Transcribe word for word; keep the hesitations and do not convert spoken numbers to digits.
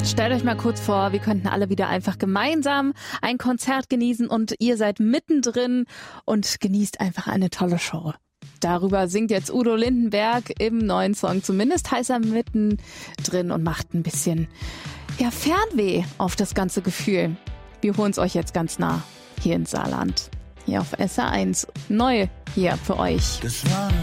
Stellt euch mal kurz vor, wir könnten alle wieder einfach gemeinsam ein Konzert genießen und ihr seid mittendrin und genießt einfach eine tolle Show. Darüber singt jetzt Udo Lindenberg im neuen Song. Zumindest heißt er mittendrin und macht ein bisschen ja, Fernweh auf das ganze Gefühl. Wir holen es euch jetzt ganz nah hier in Saarland. Hier auf S R eins. Neu hier für euch. Das war